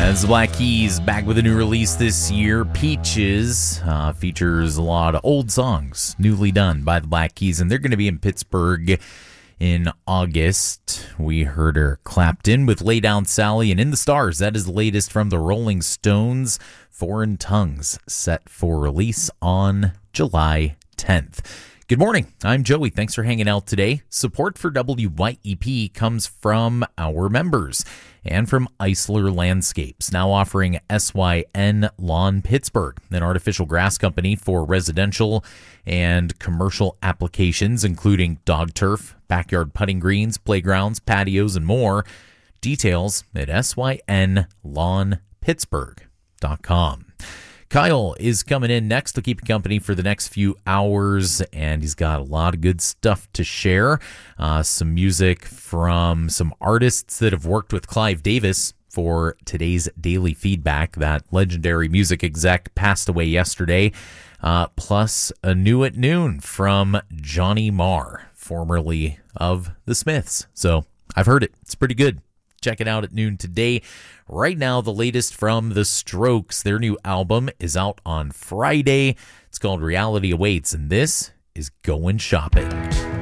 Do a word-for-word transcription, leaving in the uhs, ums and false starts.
As the Black Keys back with a new release this year, Peaches uh, features a lot of old songs newly done by the Black Keys, and they're going to be in Pittsburgh in August. We heard her Clapton with Lay Down Sally, and In the Stars, that is the latest from the Rolling Stones. Foreign Tongues set for release on July tenth. Good morning, I'm Joey. Thanks for hanging out today. Support for W Y E P comes from our members and from Eisler Landscapes, now offering S Y N Lawn Pittsburgh, an artificial grass company for residential and commercial applications, including dog turf, backyard putting greens, playgrounds, patios, and more. Details at S Y N lawn pittsburgh dot com. Kyle is coming in next to keep you company for the next few hours, and he's got a lot of good stuff to share. Uh, some music from some artists that have worked with Clive Davis for today's daily feedback. That legendary music exec passed away yesterday. Uh, plus a new at noon from Johnny Marr, formerly of the Smiths. So I've heard it. It's pretty good. Check it out at noon today. Right now, the latest from The Strokes. Their new album is out on Friday. It's called Reality Awaits, and this is Going Shopping.